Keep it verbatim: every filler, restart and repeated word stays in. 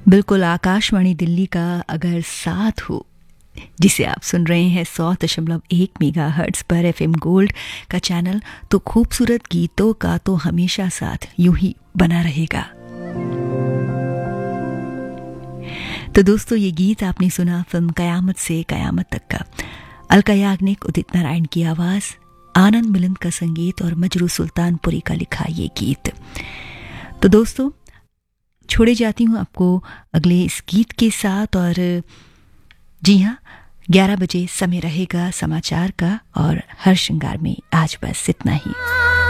बिल्कुल आकाशवाणी दिल्ली का अगर साथ हो, जिसे आप सुन रहे हैं सौ दशमलव एक मेगा हर्ट्ज पर एफएम गोल्ड का चैनल, तो खूबसूरत गीतों का तो हमेशा साथ यूं ही बना रहेगा। तो दोस्तों, ये गीत आपने सुना फिल्म कयामत से कयामत तक का। अलका याग्निक, उदित नारायण की आवाज, आनंद मिलिंद का संगीत और मजरू सुल्तानपुरी का लिखा ये गीत। तो दोस्तों, छोड़े जाती हूँ आपको अगले इस गीत के साथ। और जी हाँ, ग्यारह बजे समय रहेगा समाचार का, और हर श्रृंगार में आज बस इतना ही।